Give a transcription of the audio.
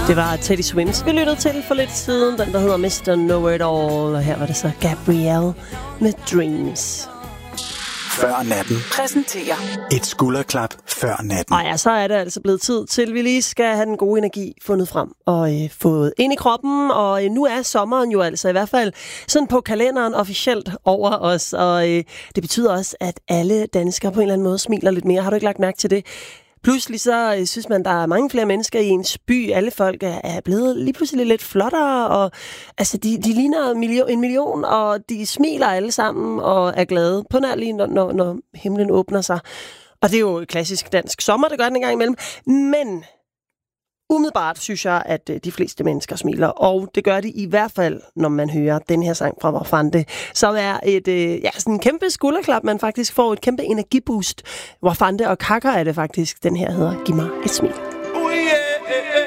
Det var Teddy Swims, vi lyttede til for lidt siden, den der hedder Mr. Know It All, og her var det så Gabrielle med Dreams. Før natten præsenterer et skulderklap før natten. Og ja, så er det altså blevet tid til, vi lige skal have den gode energi fundet frem og fået ind i kroppen, og nu er sommeren jo altså i hvert fald sådan på kalenderen officielt over os, og det betyder også, at alle danskere på en eller anden måde smiler lidt mere. Har du ikke lagt mærke til det? Pludselig så synes man, der er mange flere mennesker i ens by. Alle folk er blevet lige pludselig lidt flottere, og altså, de ligner en million, og de smiler alle sammen og er glade på nær lige, når himlen åbner sig. Og det er jo klassisk dansk sommer, det gør den en gang imellem. Men umiddelbart synes jeg, at de fleste mennesker smiler, og det gør de i hvert fald, når man hører den her sang fra Wafande, som er et sådan en kæmpe skulderklap, man faktisk får et kæmpe energiboost. Wafande og Kaka er det faktisk, den her hedder Giv mig et smil. Oh yeah.